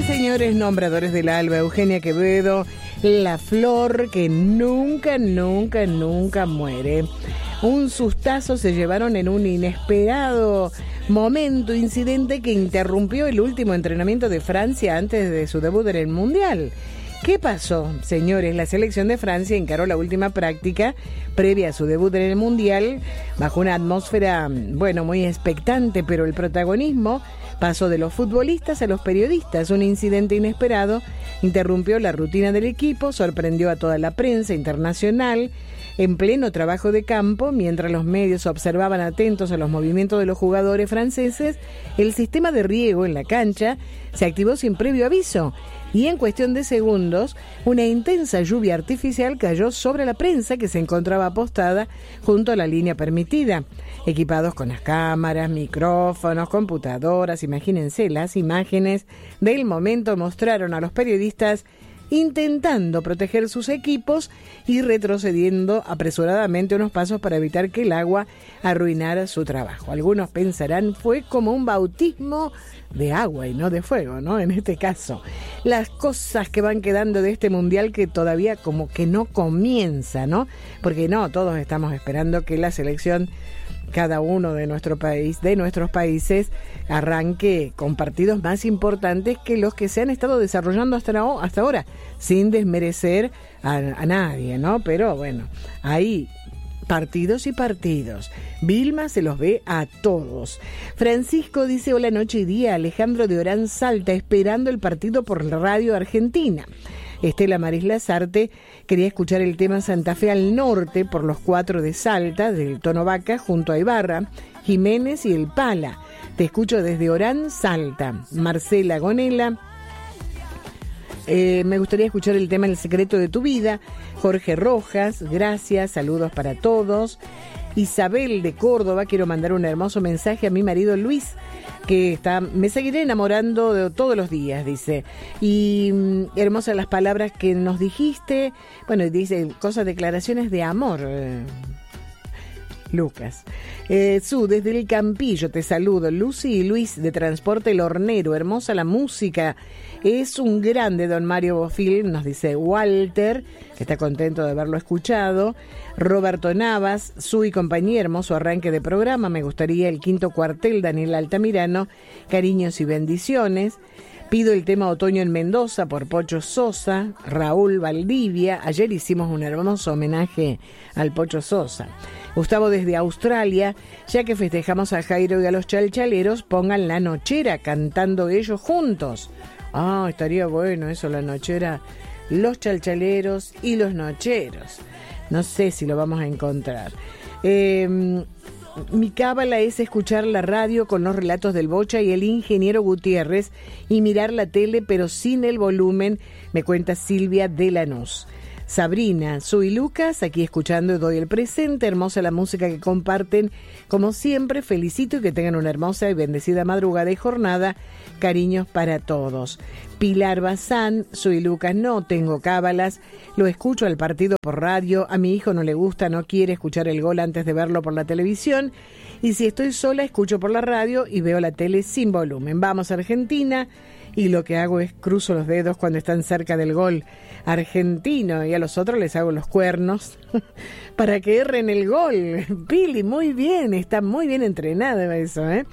señores, nombradores del alba, Eugenia Quevedo, la flor que nunca muere. Un sustazo se llevaron en un inesperado incidente que interrumpió el último entrenamiento de Francia antes de su debut en el Mundial. ¿Qué pasó, señores? La selección de Francia encaró la última práctica previa a su debut en el Mundial bajo una atmósfera, muy expectante, pero el protagonismo pasó de los futbolistas a los periodistas. Un incidente inesperado interrumpió la rutina del equipo, sorprendió a toda la prensa internacional en pleno trabajo de campo. Mientras los medios observaban atentos a los movimientos de los jugadores franceses, el sistema de riego en la cancha se activó sin previo aviso y en cuestión de segundos una intensa lluvia artificial cayó sobre la prensa que se encontraba apostada junto a la línea permitida. Equipados con las cámaras, micrófonos, computadoras, imagínense, las imágenes del momento mostraron a los periodistas intentando proteger sus equipos y retrocediendo apresuradamente unos pasos para evitar que el agua arruinara su trabajo. Algunos pensarán fue como un bautismo de agua y no de fuego, ¿no? En este caso, las cosas que van quedando de este mundial que todavía como que no comienza, ¿no? Porque no, todos estamos esperando que la selección, cada uno de nuestros países, arranque con partidos más importantes que los que se han estado desarrollando hasta ahora, sin desmerecer a nadie, ¿no? Pero bueno, hay partidos y partidos. Vilma se los ve a todos. Francisco dice: hola, noche y día. Alejandro de Orán Salta, esperando el partido por la radio Argentina. Estela Maris Lazarte quería escuchar el tema Santa Fe al Norte por los 4 de Salta, del Tono Vaca, junto a Ibarra, Jiménez y el Pala. Te escucho desde Orán, Salta. Marcela Gonela, me gustaría escuchar el tema El secreto de tu vida. Jorge Rojas, gracias, saludos para todos. Isabel de Córdoba, quiero mandar un hermoso mensaje a mi marido Luis, que me seguiré enamorando de todos los días, dice. Y hermosas las palabras que nos dijiste. Bueno, dice declaraciones de amor, Lucas. Desde el Campillo te saludo. Lucy y Luis de Transporte El Hornero, hermosa la música. Es un grande don Mario Bofil, nos dice Walter, que está contento de haberlo escuchado. Roberto Navas, su y compañía, hermoso arranque de programa. Me gustaría el quinto cuartel, Daniel Altamirano. Cariños y bendiciones. Pido el tema Otoño en Mendoza por Pocho Sosa. Raúl Valdivia, ayer hicimos un hermoso homenaje al Pocho Sosa. Gustavo desde Australia, ya que festejamos a Jairo y a los chalchaleros, pongan La Nochera cantando ellos juntos. Estaría bueno eso, La Nochera, los chalchaleros y los nocheros. No sé si lo vamos a encontrar. Mi cábala es escuchar la radio con los relatos del Bocha y el ingeniero Gutiérrez y mirar la tele pero sin el volumen, me cuenta Silvia de Lanús. Sabrina, soy Lucas, aquí escuchando Doy el Presente, hermosa la música que comparten, como siempre, felicito y que tengan una hermosa y bendecida madrugada y jornada, cariños para todos. Pilar Bazán, soy Lucas, no tengo cábalas, lo escucho al partido por radio, a mi hijo no le gusta, no quiere escuchar el gol antes de verlo por la televisión, y si estoy sola escucho por la radio y veo la tele sin volumen. Vamos a Argentina, y lo que hago es cruzo los dedos cuando están cerca del gol argentino y a los otros les hago los cuernos para que erren el gol. Pili, muy bien, está muy bien entrenada eso, ¿eh?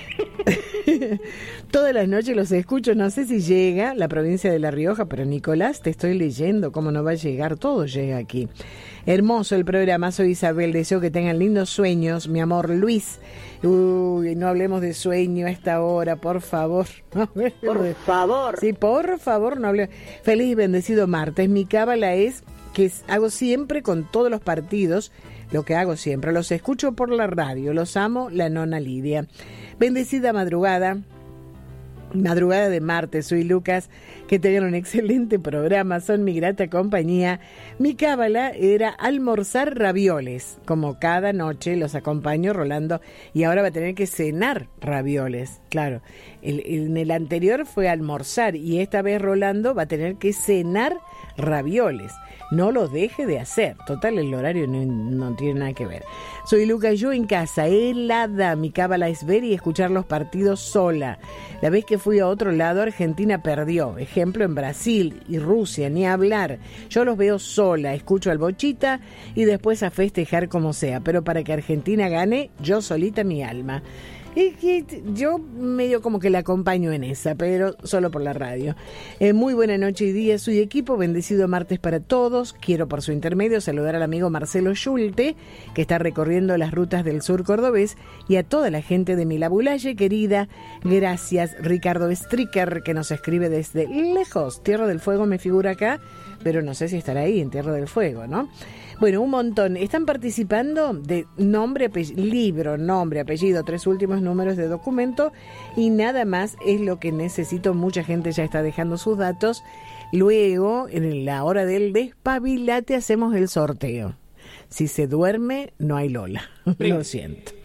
Todas las noches los escucho, no sé si llega la provincia de La Rioja, pero Nicolás, te estoy leyendo, cómo no va a llegar, todo llega aquí. Hermoso el programa, soy Isabel, deseo que tengan lindos sueños, mi amor Luis. Uy, no hablemos de sueño a esta hora, por favor. Por favor. Sí, por favor, no hablemos. Feliz y bendecido martes. Mi cábala es que hago siempre con todos los partidos, lo que hago siempre, los escucho por la radio, los amo, la nona Lidia. Bendecida madrugada de martes, soy Lucas, que tengan un excelente programa, son mi grata compañía. Mi cábala era almorzar ravioles, como cada noche los acompaño Rolando, y ahora va a tener que cenar ravioles, claro, en el anterior fue almorzar, y esta vez Rolando va a tener que cenar ravioles. No lo deje de hacer. Total, el horario no tiene nada que ver. Soy Lucas, yo en casa, helada. Mi cábala es ver y escuchar los partidos sola. La vez que fui a otro lado, Argentina perdió. Ejemplo en Brasil y Rusia, ni hablar. Yo los veo sola, escucho al Bochita y después a festejar como sea. Pero para que Argentina gane, yo solita mi alma. Y yo medio como que la acompaño en esa, pero solo por la radio. Muy buena noche y día, soy equipo, bendecido martes para todos. Quiero por su intermedio saludar al amigo Marcelo Schulte, que está recorriendo las rutas del sur cordobés, y a toda la gente de Milabulaye, querida. Gracias, Ricardo Stricker, que nos escribe desde lejos. Tierra del Fuego me figura acá, pero no sé si estará ahí en Tierra del Fuego, ¿no? Bueno, un montón. Están participando de nombre, libro, nombre, apellido, 3 últimos números de documento y nada más es lo que necesito. Mucha gente ya está dejando sus datos. Luego, en la hora del despabilate, hacemos el sorteo. Si se duerme, no hay Lola. Lo siento.